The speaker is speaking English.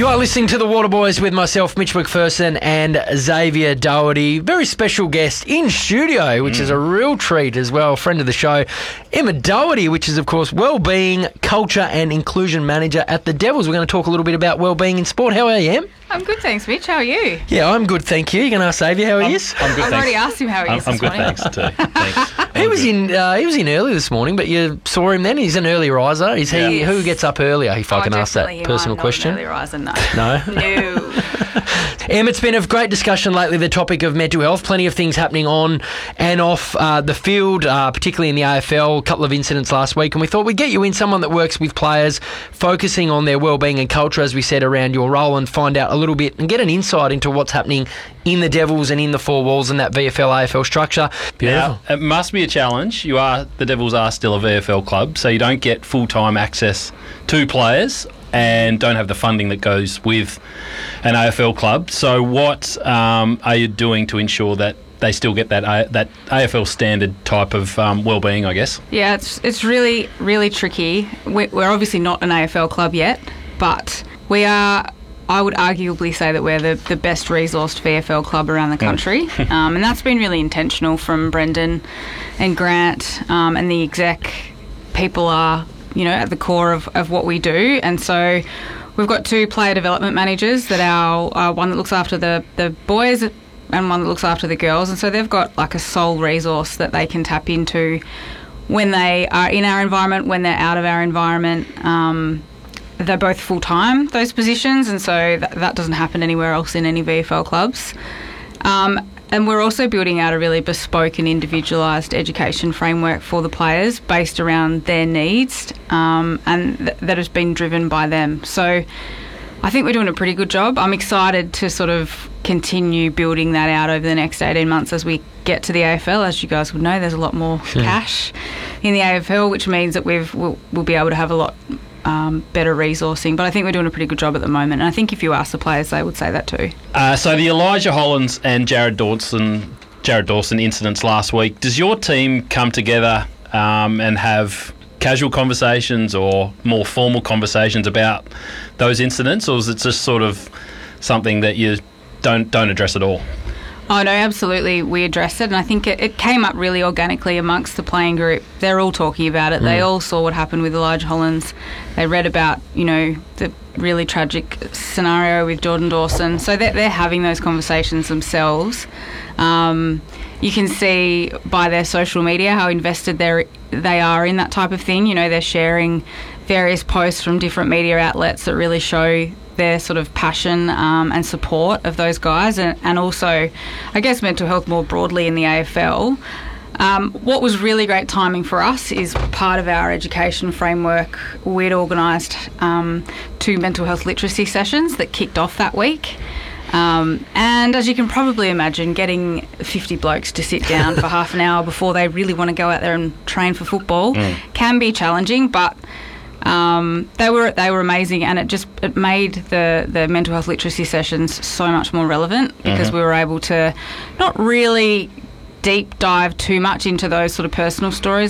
You are listening to The Waterboys with myself, Mitch McPherson, and Xavier Doherty. Very special guest in studio, which is a real treat as well. Friend of the show, Emma Doherty, which is, of course, Wellbeing, Culture and Inclusion Manager at the Devils. We're going to talk a little bit about wellbeing in sport. How are you, Em? I'm good, thanks, Mitch. How are you? Yeah, I'm good, thank you. You going to ask Xavier how he is? I'm good, I've already asked him how he is I'm this good, morning. thanks, too. Thanks. He was in early this morning, but you saw him then. He's an early riser. Is he? Yes. Who gets up earlier? If I can ask that Definitely him. personal I'm question. Not an early riser, no. No. No. Em, it's been a great discussion lately, the topic of mental health. Plenty of things happening on and off the field, particularly in the AFL. A couple of incidents last week, and we thought we'd get you in, someone that works with players, focusing on their wellbeing and culture, as we said, around your role, and find out a little bit and get an insight into what's happening in the Devils and in the four walls and that VFL-AFL structure. Beautiful. Now, it must be a challenge. The Devils are still a VFL club, so you don't get full-time access to players and don't have the funding that goes with an AFL club. So what are you doing to ensure that they still get that AFL standard type of wellbeing, I guess? Yeah, it's really, really tricky. We're obviously not an AFL club yet, but we are. I would arguably say that we're the best resourced VFL club around the country, and that's been really intentional from Brendan and Grant, and the exec people are, at the core of what we do. And so we've got two player development managers that are one that looks after the boys and one that looks after the girls, and so they've got like a sole resource that they can tap into when they are in our environment, when they're out of our environment. They're both full-time, those positions, and so that doesn't happen anywhere else in any VFL clubs. And we're also building out a really bespoke and individualised education framework for the players based around their needs, and that has been driven by them. So I think we're doing a pretty good job. I'm excited to sort of continue building that out over the next 18 months as we get to the AFL. As you guys would know, there's a lot more cash in the AFL, which means that we'll be able to have a lot better resourcing. But I think we're doing a pretty good job at the moment, and I think if you ask the players, they would say that too. So the Elijah Hollands and Jared Dawson incidents last week, does your team come together and have casual conversations or more formal conversations about those incidents, or is it just sort of something that you don't address at all? Oh, no, absolutely. We addressed it, and I think it came up really organically amongst the playing group. They're all talking about it. They all saw what happened with Elijah Hollands. They read about, the really tragic scenario with Jordan Dawson. So they're having those conversations themselves. You can see by their social media how invested they are in that type of thing. They're sharing various posts from different media outlets that really show their sort of passion and support of those guys, and also, I guess, mental health more broadly in the AFL. What was really great timing for us is part of our education framework. We'd organised 2 mental health literacy sessions that kicked off that week. And as you can probably imagine, getting 50 blokes to sit down for half an hour before they really want to go out there and train for football can be challenging, but they were amazing, and it made the mental health literacy sessions so much more relevant because we were able to not really deep dive too much into those sort of personal stories